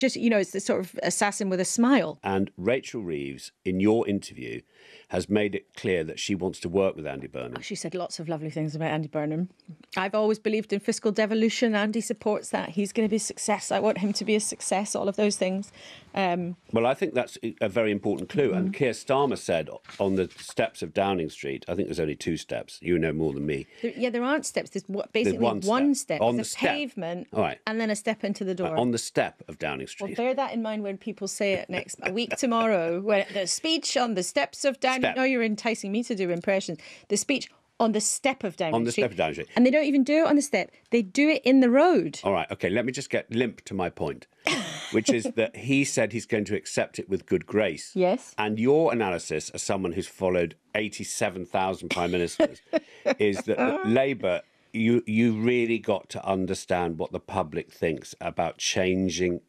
Just, it's the sort of assassin with a smile. And Rachel Reeves, in your interview, has made it clear that she wants to work with Andy Burnham. She said lots of lovely things about Andy Burnham. I've always believed in fiscal devolution. Andy supports that. He's going to be a success. I want him to be a success, all of those things. Well, I think that's a very important clue. And Keir Starmer said on the steps of Downing Street, I think there's only 2 steps. You know more than me. There aren't steps. There's basically one step. On There's the a step. pavement, All right. and then a step into the door. On the step of Downing Street. Well, bear that in mind when people say it a week tomorrow. When the speech on the steps of Downing... Step. No, you're enticing me to do impressions. The speech on the step of Downing Street. On the step of Downing Street. And they don't even do it on the step. They do it in the road. All right, OK, let me just get limp to my point, which is that he said he's going to accept it with good grace. Yes. And your analysis, as someone who's followed 87,000 prime ministers, is that Labour, you really got to understand what the public thinks about changing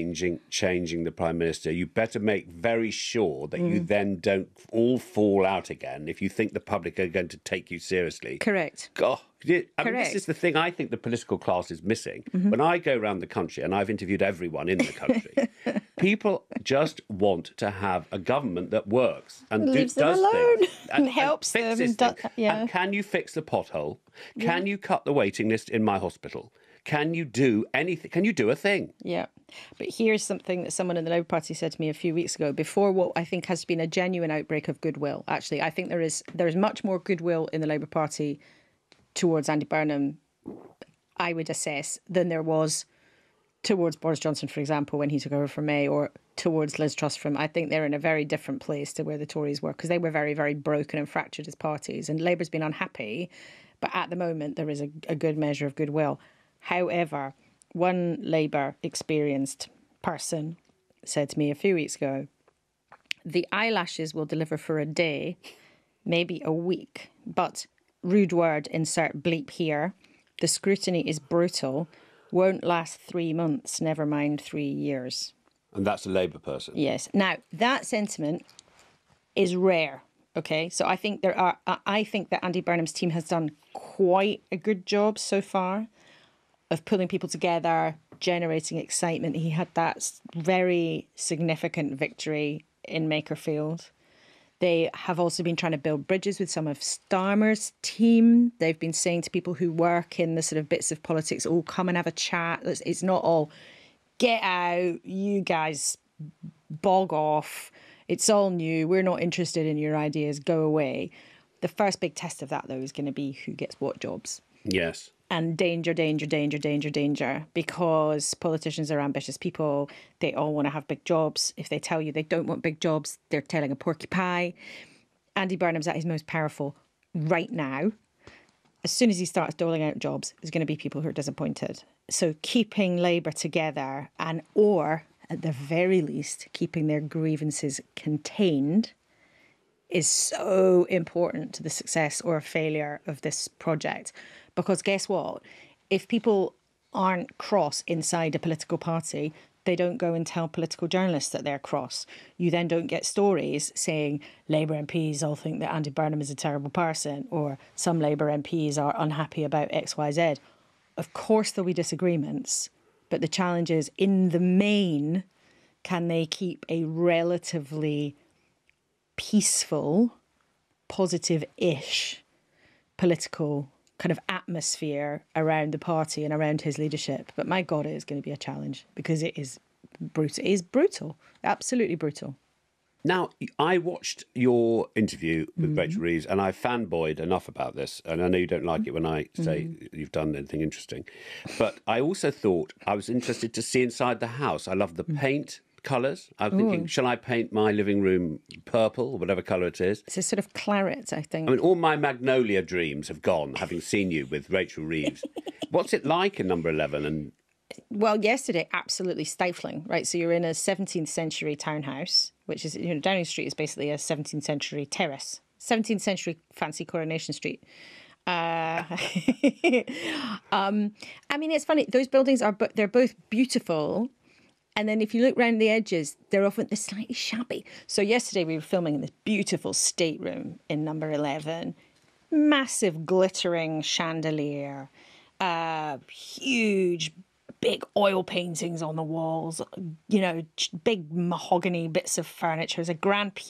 the prime minister. You better make very sure that you then don't all fall out again if you think the public are going to take you seriously. Correct. God, I mean, this is the thing I think the political class is missing. When I go around the country, and I've interviewed everyone in the country, people just want to have a government that works and Leaves does them alone things and helps them. fixes things. And can you fix the pothole? Can you cut the waiting list in my hospital? Can you do anything? Can you do a thing? Yeah. But here's something that someone in the Labour Party said to me a few weeks ago, before what I think has been a genuine outbreak of goodwill. Actually, I think there is much more goodwill in the Labour Party towards Andy Burnham, I would assess, than there was towards Boris Johnson, for example, when he took over from May, or towards Liz Truss from... I think they're in a very different place to where the Tories were, because they were very, very broken and fractured as parties. And Labour's been unhappy, but at the moment there is a good measure of goodwill. However, one Labour experienced person said to me a few weeks ago, the eyelashes will deliver for a day, maybe a week, but... rude word, insert bleep here. The scrutiny is brutal, won't last 3 months, never mind 3 years. And that's a Labour person. Yes. Now, that sentiment is rare, okay? So I think that Andy Burnham's team has done quite a good job so far of pulling people together, generating excitement. He had that very significant victory in Makerfield. They have also been trying to build bridges with some of Starmer's team. They've been saying to people who work in the sort of bits of politics, oh, come and have a chat. It's not all, get out, you guys bog off. It's all new. We're not interested in your ideas. Go away. The first big test of that, though, is going to be who gets what jobs. Yes. And danger, because politicians are ambitious people. They all want to have big jobs. If they tell you they don't want big jobs, they're telling a porky pie. Andy Burnham's at his most powerful right now. As soon as he starts doling out jobs, there's going to be people who are disappointed. So keeping Labour together or at the very least, keeping their grievances contained is so important to the success or failure of this project. Because guess what? If people aren't cross inside a political party, they don't go and tell political journalists that they're cross. You then don't get stories saying Labour MPs all think that Andy Burnham is a terrible person, or some Labour MPs are unhappy about X, Y, Z. Of course there'll be disagreements, but the challenge is, in the main, can they keep a relatively peaceful, positive-ish political kind of atmosphere around the party and around his leadership? But my God, it is going to be a challenge, because it is brutal. It is brutal, absolutely brutal. Now, I watched your interview with Rachel Reeves, and I fanboyed enough about this, and I know you don't like it when I say you've done anything interesting, but I also thought I was interested to see inside the house. I love the paint colours. I'm thinking, shall I paint my living room purple, or whatever colour it is? It's a sort of claret, I think. I mean, all my magnolia dreams have gone, having seen you with Rachel Reeves. What's it like in number 11? And well, yesterday, absolutely stifling, right? So you're in a 17th century townhouse, which is, Downing Street is basically a 17th century terrace, 17th century fancy Coronation Street. I mean, it's funny. Those buildings they're both beautiful. And then if you look around the edges, they're often slightly shabby. So yesterday we were filming in this beautiful stateroom in number 11, massive glittering chandelier, huge big oil paintings on the walls, you know, big mahogany bits of furniture. There's a grand